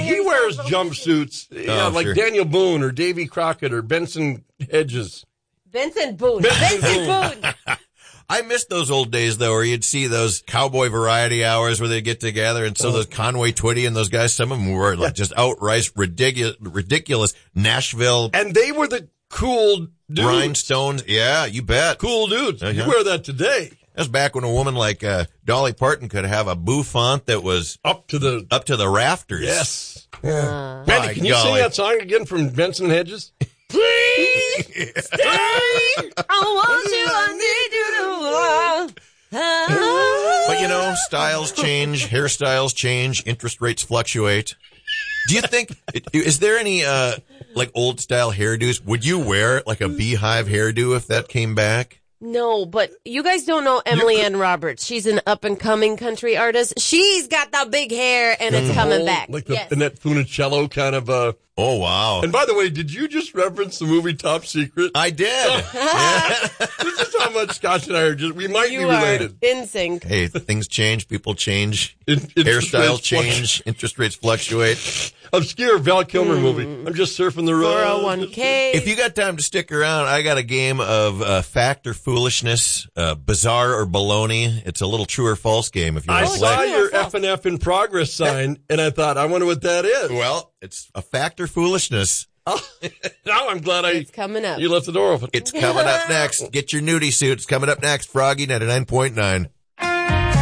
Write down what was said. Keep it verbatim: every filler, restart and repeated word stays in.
he wears jumpsuits, yeah, Oh, like sure. Daniel Boone or Davy Crockett or Benson Hedges. Vincent Boone. Benson Vincent Boone. I missed those old days, though, where you'd see those cowboy variety hours where they'd get together. And so those Conway Twitty and those guys, some of them were like just outright ridiculous, ridiculous Nashville And they were the cool dudes. rhinestones. Yeah, you bet. Cool dudes. Uh-huh. You wear that today. That was back when a woman like uh, Dolly Parton could have a bouffant that was Up to the... up to the rafters. Yes. Uh, Mandy, My can you sing golly. that song again from Benson Hedges? Please stay. I want you. I need you to. Uh, But, you know, styles change, hairstyles change, interest rates fluctuate. Do you think, is there any, uh, like old style hairdos? Would you wear like a beehive hairdo if that came back? No, but you guys don't know Emily Ann Roberts. She's an up-and-coming country artist. She's got the big hair, and it's coming back. Like the Yes. Annette Funicello kind of... Uh... Oh, wow. And by the way, did you just reference the movie Top Secret? I did. Yeah. This is how much Scotch and I are just... We might You be are related. in sync. Hey, things change, people change, In- interest hairstyles rates change, interest rates fluctuate. Obscure Val Kilmer movie. I'm just surfing the road. four oh one k. If you got time to stick around, I got a game of uh, fact or foolishness, uh, bizarre or baloney. It's a little true or false game if you I want to saw play. your F and F in progress sign, and I thought, I wonder what that is. Well, it's a fact or foolishness. Now I'm glad I It's coming up. you left the door open. It's coming up next. Get your nudie suit. It's coming up next. Froggy ninety-nine point nine.